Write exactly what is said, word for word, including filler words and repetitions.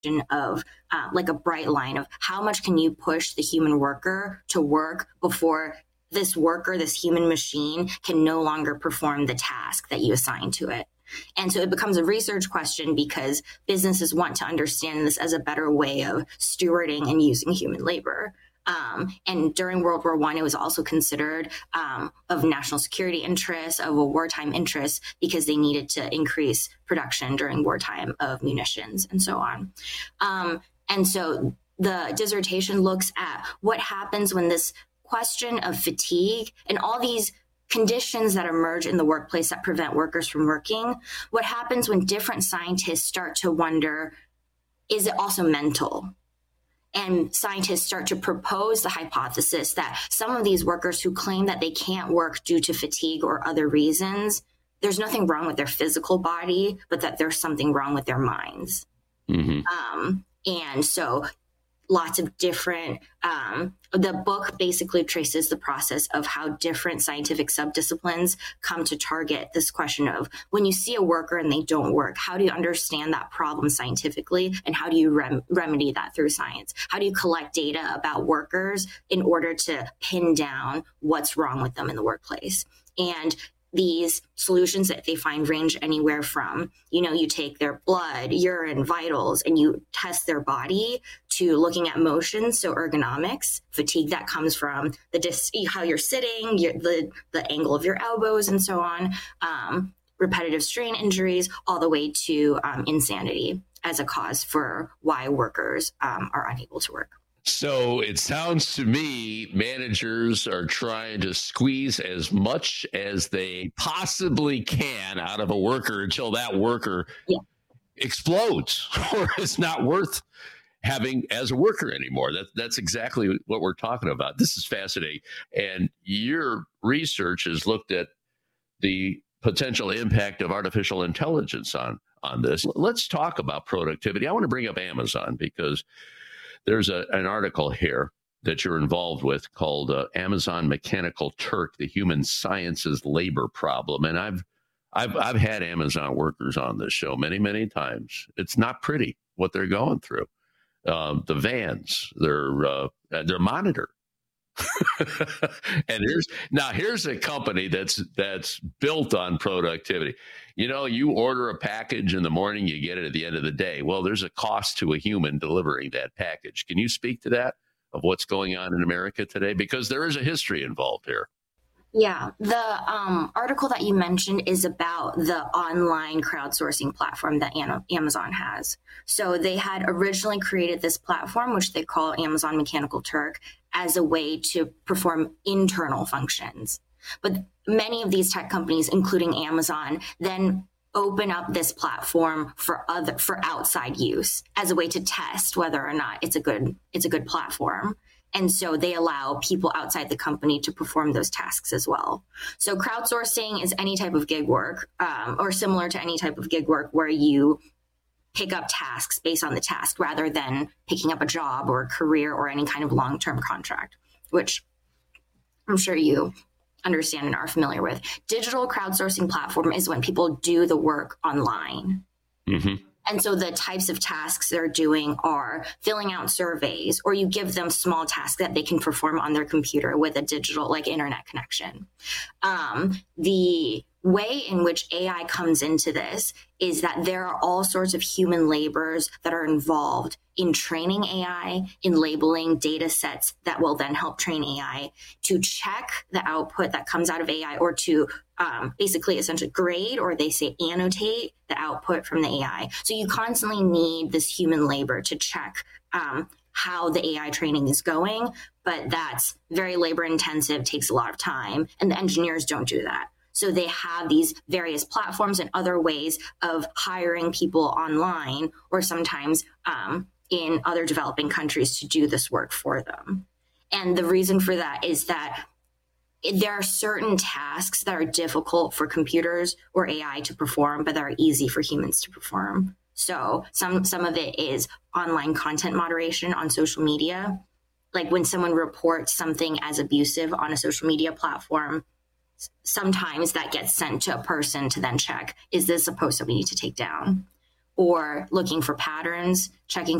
of uh, like a bright line of how much can you push the human worker to work before this worker, this human machine, can no longer perform the task that you assign to it. And so it becomes a research question because businesses want to understand this as a better way of stewarding and using human labor. Um, and during World War One, it was also considered um, of national security interest, of a wartime interest, because they needed to increase production during wartime of munitions and so on. Um, and so the dissertation looks at what happens when this question of fatigue and all these conditions that emerge in the workplace that prevent workers from working, what happens when different scientists start to wonder, is it also mental? And scientists start to propose the hypothesis that some of these workers who claim that they can't work due to fatigue or other reasons, there's nothing wrong with their physical body, but that there's something wrong with their minds. Mm-hmm. Um, and so lots of different, um, the book basically traces the process of how different scientific subdisciplines come to target this question of when you see a worker and they don't work, how do you understand that problem scientifically? And how do you rem- remedy that through science? How do you collect data about workers in order to pin down what's wrong with them in the workplace? And these solutions that they find range anywhere from, you know, you take their blood, urine, vitals, and you test their body, to looking at motion, so ergonomics, fatigue that comes from the dis- how you're sitting, your, the the angle of your elbows, and so on, um, repetitive strain injuries, all the way to um, insanity as a cause for why workers um, are unable to work. So it sounds to me managers are trying to squeeze as much as they possibly can out of a worker until that worker yeah. explodes or is not worth having as a worker anymore. That, that's exactly what we're talking about. This is fascinating. And your research has looked at the potential impact of artificial intelligence on, on this. Let's talk about productivity. I want to bring up Amazon because there's a, an article here that you're involved with called uh, Amazon Mechanical Turk, the Human Sciences Labor Problem. And I've, I've, I've had Amazon workers on this show many, many times. It's not pretty what they're going through. Um, the vans, their, uh, their monitor. and here's now here's a company that's that's built on productivity. You know, you order a package in the morning, you get it at the end of the day. Well, there's a cost to a human delivering that package. Can you speak to that, of what's going on in America today? Because there is a history involved here. Yeah, the um, article that you mentioned is about the online crowdsourcing platform that Amazon has. So they had originally created this platform, which they call Amazon Mechanical Turk, as a way to perform internal functions. But many of these tech companies, including Amazon, then open up this platform for other for outside use as a way to test whether or not it's a good it's a good platform. And so they allow people outside the company to perform those tasks as well. So crowdsourcing is any type of gig work, um, or similar to any type of gig work where you pick up tasks based on the task rather than picking up a job or a career or any kind of long-term contract, which I'm sure you understand and are familiar with. Digital crowdsourcing platform is when people do the work online. Mm-hmm. And so the types of tasks they're doing are filling out surveys, or you give them small tasks that they can perform on their computer with a digital, like internet connection. Um, the way in which A I comes into this is that there are all sorts of human labors that are involved in training A I, in labeling data sets that will then help train A I, to check the output that comes out of A I, or to um, basically essentially grade, or they say annotate the output from the A I. So you constantly need this human labor to check um, how the A I training is going, but that's very labor intensive, takes a lot of time, and the engineers don't do that. So they have these various platforms and other ways of hiring people online, or sometimes um, in other developing countries, to do this work for them. And the reason for that is that there are certain tasks that are difficult for computers or A I to perform, but that are easy for humans to perform. So some, some of it is online content moderation on social media. Like when someone reports something as abusive on a social media platform, sometimes that gets sent to a person to then check, is this a post that we need to take down? or looking for patterns, checking